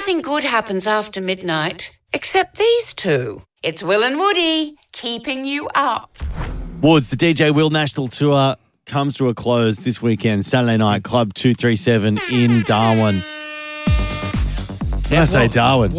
Nothing good happens after midnight, except these two. It's Will and Woody, keeping you up. Woods, the DJ Will National Tour comes to a close this weekend, Saturday night, Club 237 in Darwin. When I say Darwin.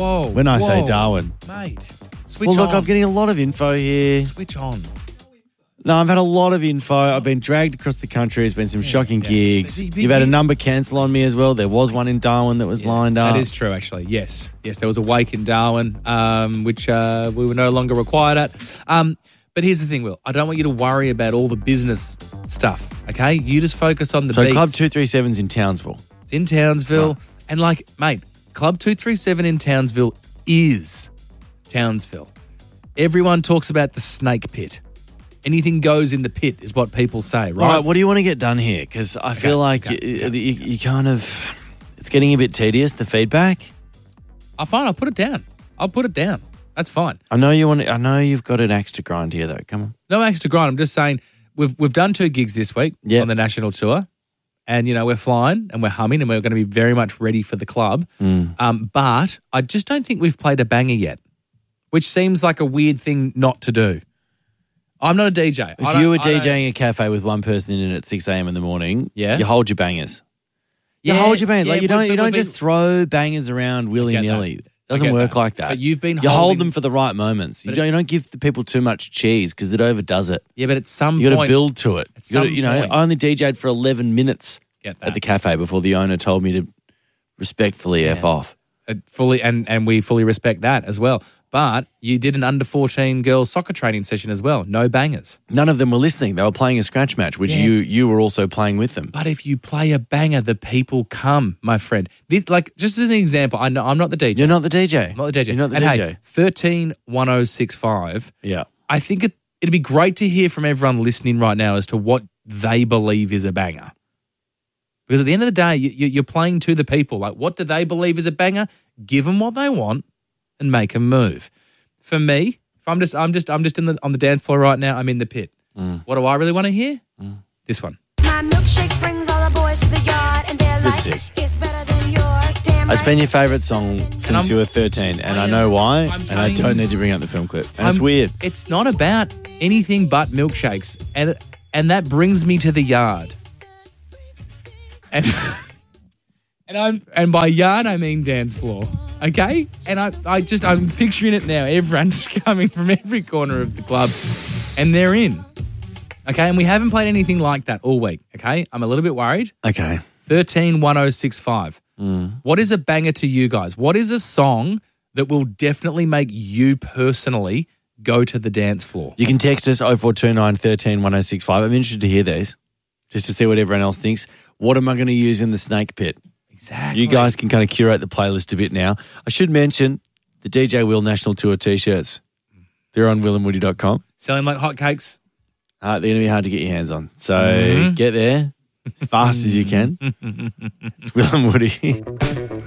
Mate, switch well, look, on. I'm getting a lot of info here. Switch on. No, I've had a lot of info. I've been dragged across the country. There's been some shocking gigs. You've had a number cancel on me as well. There was one in Darwin that was lined up. That is true, actually. Yes, there was a wake in Darwin, which we were no longer required at. But here's the thing, Will. I don't want you to worry about all the business stuff, okay? You just focus on the beats. So Club 237's in Townsville. It's in Townsville. Right. And mate, Club 237 in Townsville is Townsville. Everyone talks about the snake pit. Anything goes in the pit is what people say, right? All right, what do you want to get done here? Because I feel like you kind of, it's getting a bit tedious, the feedback. Fine, I'll put it down. That's fine. I know you've got an axe to grind here, though. Come on. No axe to grind. I'm just saying we've done 2 gigs this week on the national tour, and we're flying and we're humming and we're going to be very much ready for the club. But I just don't think we've played a banger yet, which seems like a weird thing not to do. I'm not a DJ. If you were DJing a cafe with one person in it at 6 a.m. in the morning, you hold your bangers. You hold your bangers. You don't just throw bangers around willy-nilly. It doesn't work like that. But you've been you hold them for the right moments. You don't give the people too much cheese because it overdoes it. Yeah, but at some point... You got to build to it. I only DJ'd for 11 minutes at the cafe before the owner told me to respectfully F off. And we fully respect that as well. But you did an under-14 girls soccer training session as well. No bangers. None of them were listening. They were playing a scratch match, which you were also playing with them. But if you play a banger, the people come, my friend. This, just as an example, I know I'm not the DJ. You're not the DJ. I'm not the DJ. You're not the and DJ. Hey, 131065. Yeah. I think it'd be great to hear from everyone listening right now as to what they believe is a banger. Because at the end of the day, you're playing to the people. What do they believe is a banger? Give them what they want and make them move. For me, if I'm just on the dance floor right now, I'm in the pit. What do I really want to hear? This one. My milkshake brings all the boys to the yard and they're like, sick. It's better than yours. Damn It's right. been your favourite song since you were 13, and I know why, and I don't need to bring up the film clip. And it's weird. It's not about anything but milkshakes, and that brings me to the yard. And by yard I mean dance floor, okay? And I'm picturing it now. Everyone's coming from every corner of the club, and they're in, okay? And we haven't played anything like that all week, okay? I'm a little bit worried. Okay. 131065. What is a banger to you guys? What is a song that will definitely make you personally go to the dance floor? You can text us 0429 13 1065. I'm interested to hear these, just to see what everyone else thinks. What am I going to use in the snake pit? Exactly. You guys can kind of curate the playlist a bit now. I should mention the DJ Will National Tour t-shirts. They're on willandwoody.com. Selling like hotcakes. They're going to be hard to get your hands on. So get there as fast as you can. It's Will and Woody.